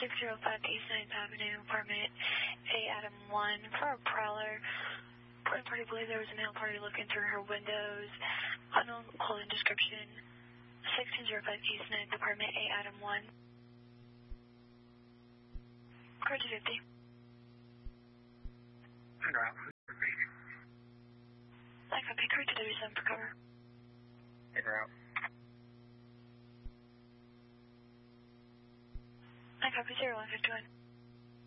605 East 9th Avenue, apartment A, Adam 1, for a prowler. Important party believed there was a male party looking through her windows. Unknown clothing description. 1605 East 9th, apartment A, Adam 1. Car 250. I copy, car 237 for cover. En route. I copy 0151.